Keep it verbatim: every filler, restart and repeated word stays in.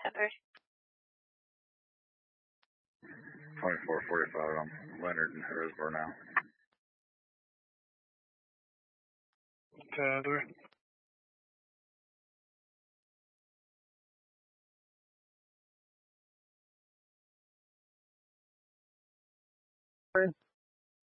Tether. twenty-four forty-five, I'm Leonard in Harrisburg now. Tether.